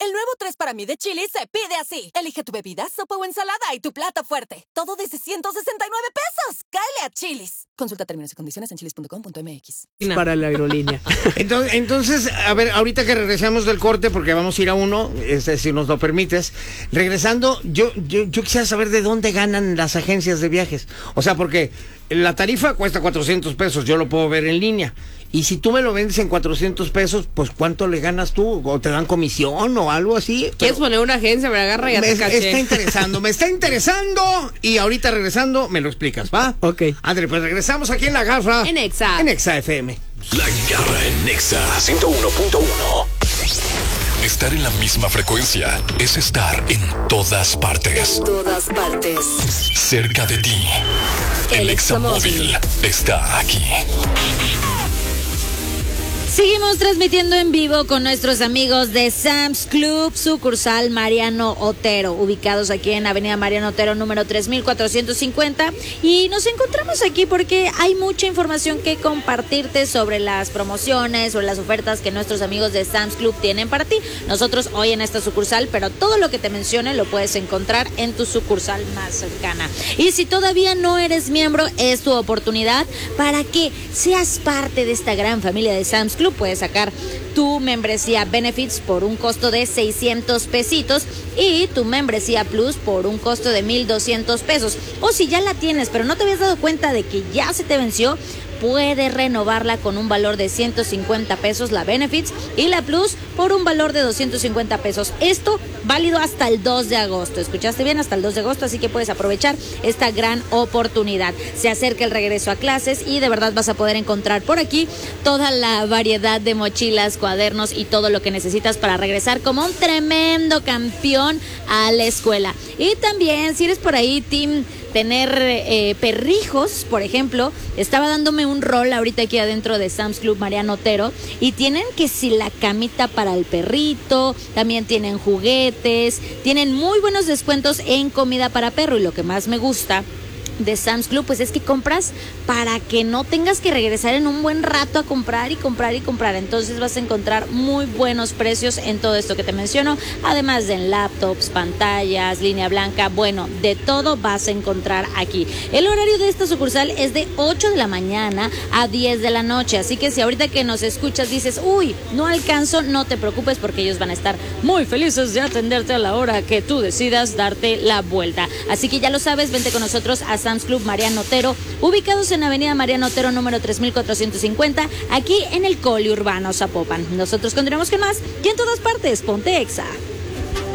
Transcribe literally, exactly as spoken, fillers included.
El nuevo tres para mí de Chili's se pide así. Elige tu bebida, sopa o ensalada y tu plato fuerte. Todo desde ciento sesenta y nueve pesos. ¡Cáele a Chili's! Consulta términos y condiciones en chilis punto com punto m x. Para la aerolínea. Entonces, entonces, a ver, ahorita que regresamos del corte, porque vamos a ir a uno, este, si nos lo permites, regresando, yo, yo, yo quisiera saber de dónde ganan las agencias de viajes. O sea, porque la tarifa cuesta cuatrocientos pesos, yo lo puedo ver en línea. Y si tú me lo vendes en cuatrocientos pesos, pues ¿cuánto le ganas tú? ¿O te dan comisión o algo así? ¿Quieres poner una agencia? Me agarra y ya me te caché. está interesando, me está interesando. Y ahorita regresando, me lo explicas, ¿va? Ok. André, pues regresamos aquí en La Garra. En Exa. En Exa F M. La Garra en Exa ciento uno punto uno. Estar en la misma frecuencia es estar en todas partes. En todas partes. Cerca de ti. El, El Exa Móvil está aquí. Seguimos transmitiendo en vivo con nuestros amigos de Sam's Club, sucursal Mariano Otero, ubicados aquí en Avenida Mariano Otero, número tres mil cuatrocientos cincuenta. Y nos encontramos aquí porque hay mucha información que compartirte sobre las promociones, sobre las ofertas que nuestros amigos de Sam's Club tienen para ti. Nosotros hoy en esta sucursal, pero todo lo que te mencione lo puedes encontrar en tu sucursal más cercana. Y si todavía no eres miembro, es tu oportunidad para que seas parte de esta gran familia de Sam's Club. Puedes sacar tu membresía Benefits por un costo de seiscientos pesitos y tu membresía Plus por un costo de mil doscientos pesos. O si ya la tienes, pero no te habías dado cuenta de que ya se te venció, puedes renovarla con un valor de ciento cincuenta pesos la Benefits y la Plus por un valor de doscientos cincuenta pesos. Esto válido hasta el dos de agosto. ¿Escuchaste bien? Hasta el dos de agosto, así que puedes aprovechar esta gran oportunidad. Se acerca el regreso a clases y de verdad vas a poder encontrar por aquí toda la variedad de mochilas, cuadernos y todo lo que necesitas para regresar como un tremendo campeón a la escuela. Y también, si eres por ahí, team tener eh, perrijos, por ejemplo, estaba dándome un rol ahorita aquí adentro de Sam's Club Mariano Otero y tienen que si la camita para el perrito, también tienen juguetes, tienen muy buenos descuentos en comida para perro y lo que más me gusta de Sam's Club pues es que compras para que no tengas que regresar en un buen rato a comprar y comprar y comprar. Entonces vas a encontrar muy buenos precios en todo esto que te menciono, además de en laptops, pantallas, línea blanca, bueno, de todo vas a encontrar aquí. El horario de esta sucursal es de ocho de la mañana a diez de la noche, así que si ahorita que nos escuchas dices, uy, no alcanzo, no te preocupes porque ellos van a estar muy felices de atenderte a la hora que tú decidas darte la vuelta. Así que ya lo sabes, vente con nosotros a Sam's Club Mariano Otero, ubicados en Avenida Mariano Otero número tres mil cuatrocientos cincuenta, aquí en el Coli Urbano Zapopan. Nosotros continuamos con más y en todas partes, ponte Exa.